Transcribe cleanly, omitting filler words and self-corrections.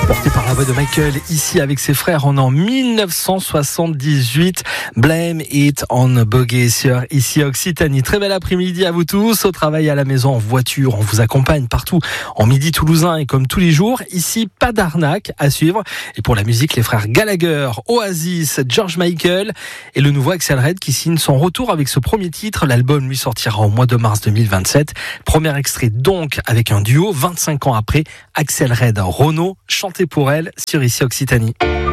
Porté par la voix de Michael, ici avec ses frères, on est en 1978. Blame it on Bogey ici à Occitanie. Très bel après-midi à vous tous, au travail, à la maison, en voiture. On vous accompagne partout en midi toulousain et comme tous les jours. Ici, pas d'arnaque à suivre. Et pour la musique, les frères Gallagher, Oasis, George Michael et le nouveau Axel Red qui signe son retour avec ce premier titre. L'album lui sortira au mois de mars 2027. Premier extrait donc avec un duo 25 ans après, Axel Red, Renaud, chanté pour elle sur ici Occitanie.